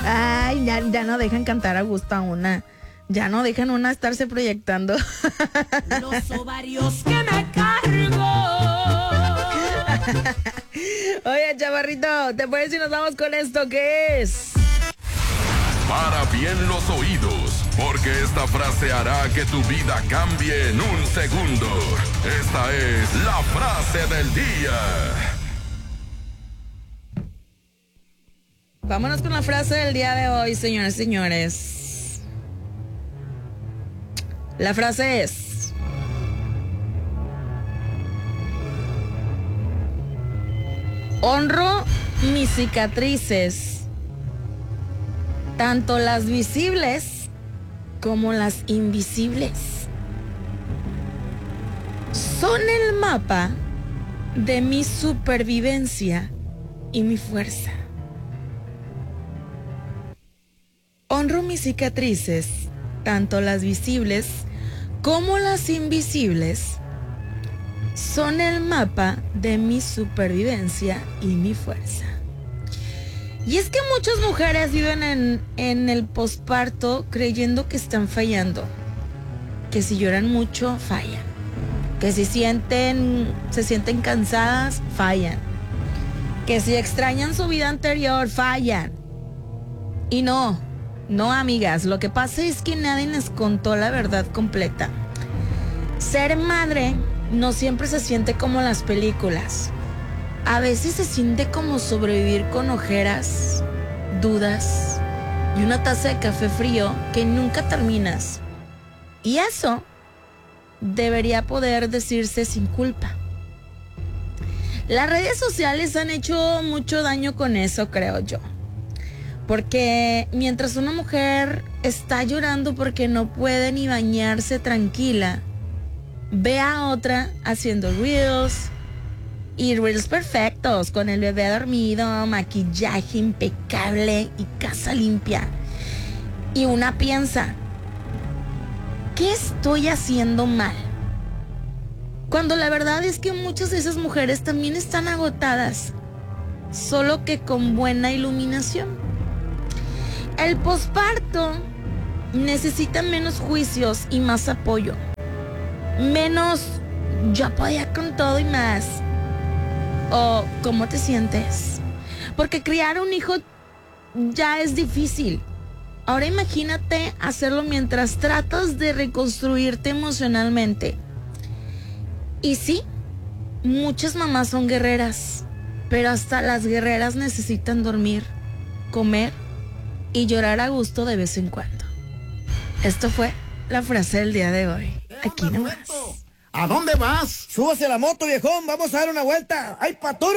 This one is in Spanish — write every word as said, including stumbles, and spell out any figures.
Ay, ya, ya no dejan cantar a gusto a una. Ya no dejan una estarse proyectando. Los ovarios que me cargo. Oye, chavarrito, ¿te parece si nos vamos con esto? ¿Qué es? Para bien los oídos, porque esta frase hará que tu vida cambie en un segundo. Esta es la frase del día. Vámonos con la frase del día de hoy, señores y señores. La frase es: honro mis cicatrices, tanto las visibles como las invisibles. Son el mapa de mi supervivencia y mi fuerza. Honro mis cicatrices, tanto las visibles como las invisibles. Son el mapa de mi supervivencia y mi fuerza. Y es que muchas mujeres viven en, en el posparto creyendo que están fallando. Que si lloran mucho, fallan. Que si sienten, se sienten cansadas, fallan. Que si extrañan su vida anterior, fallan. Y no, no, amigas, lo que pasa es que nadie les contó la verdad completa. Ser madre no siempre se siente como las películas. A veces se siente como sobrevivir con ojeras, dudas y una taza de café frío que nunca terminas. Y eso debería poder decirse sin culpa. Las redes sociales han hecho mucho daño con eso, creo yo. Porque mientras una mujer está llorando porque no puede ni bañarse tranquila, ve a otra haciendo reels, y reels perfectos, con el bebé dormido, maquillaje impecable y casa limpia. Y una piensa, ¿qué estoy haciendo mal? Cuando la verdad es que muchas de esas mujeres también están agotadas, solo que con buena iluminación. El posparto necesita menos juicios y más apoyo. Menos, yo podía con todo y más. O, ¿cómo te sientes? Porque criar un hijo ya es difícil. Ahora imagínate hacerlo mientras tratas de reconstruirte emocionalmente. Y sí, muchas mamás son guerreras, pero hasta las guerreras necesitan dormir, comer y llorar a gusto de vez en cuando. Esto fue la frase del día de hoy. Aquí nomás. ¿A dónde vas? Súbase a la moto, viejón. Vamos a dar una vuelta. ¡Ay, paturo!